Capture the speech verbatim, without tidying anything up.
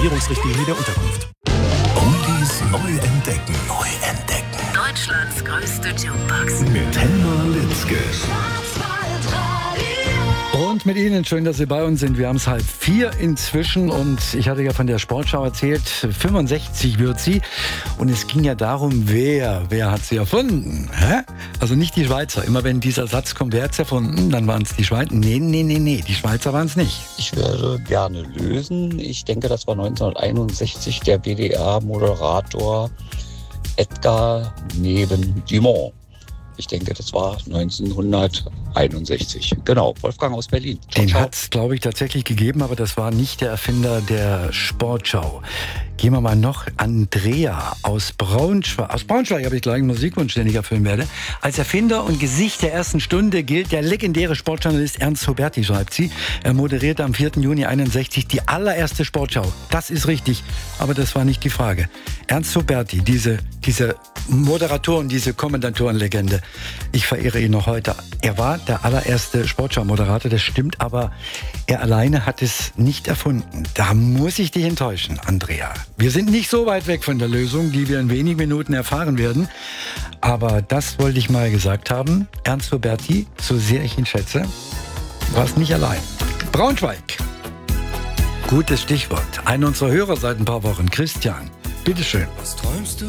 Regierungsrichtlinie der Unterkunft. Oldies neu entdecken. Neu entdecken. Deutschlands größte Jukebox. Mit Helma Litzke. Und mit Ihnen, schön, dass Sie bei uns sind. Wir haben es halb vier inzwischen und ich hatte ja von der Sportschau erzählt, fünfundsechzig wird sie. Und es ging ja darum, wer, wer hat sie erfunden? Hä? Also nicht die Schweizer. Immer wenn dieser Satz kommt, wer hat es erfunden, dann waren es die Schweizer. Nee, nee, nee, nee, die Schweizer waren es nicht. Ich würde gerne lösen. Ich denke, das war neunzehnhunderteinundsechzig der B D R-Moderator Edgar Neben-Dumont. Ich denke, das war neunzehnhunderteinundsechzig. Genau, Wolfgang aus Berlin. Ciao, Den ciao. hat es, glaube ich, tatsächlich gegeben, aber das war nicht der Erfinder der Sportschau. Gehen wir mal noch. Andrea aus Braunschweig. Aus Braunschweig habe ich gleich einen Musikwunsch, den ich erfüllen werde. Als Erfinder und Gesicht der ersten Stunde gilt der legendäre Sportjournalist Ernst Huberti, schreibt sie. Er moderierte am vierten Juni einundsechzig die allererste Sportschau. Das ist richtig, aber das war nicht die Frage. Ernst Huberti, diese, diese Moderatoren, diese Kommentatorenlegende. Ich verehre ihn noch heute. Er war der allererste Sportschau-Moderator, das stimmt, aber er alleine hat es nicht erfunden. Da muss ich dich enttäuschen, Andrea. Wir sind nicht so weit weg von der Lösung, die wir in wenigen Minuten erfahren werden. Aber das wollte ich mal gesagt haben. Ernst Huberti, so sehr ich ihn schätze, war es nicht allein. Braunschweig. Gutes Stichwort. Einer unserer Hörer seit ein paar Wochen, Christian. Bitteschön. Was träumst du